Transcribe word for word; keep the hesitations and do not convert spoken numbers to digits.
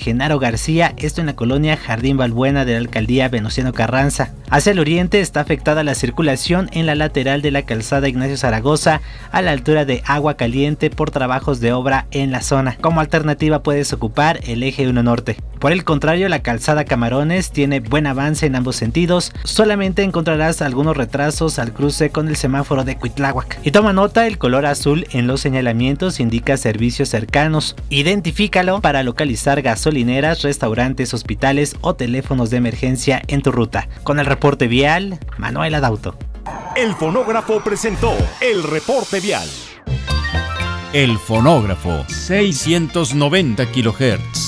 Genaro García, esto en la colonia Jardín Balbuena de la alcaldía Venustiano Carranza. Hacia el oriente está afectada la circulación en la lateral de la calzada Ignacio Zaragoza a la altura de Agua Caliente por trabajos de obra en la zona. Como alternativa puedes ocupar el eje uno norte. Por el contrario, la calzada Camarones tiene buen avance en ambos sentidos, solamente encontrarás algunos retrasos al cruce con el semáforo de Cuitláhuac. Y toma nota, el color azul en los señalamientos indica servicios cercanos. Identifícalo para localizar gasolineras, restaurantes, hospitales o teléfonos de emergencia en tu ruta. Con el reporte vial, Manuel Adauto. El fonógrafo presentó el reporte vial. El fonógrafo, seiscientos noventa kilohertz.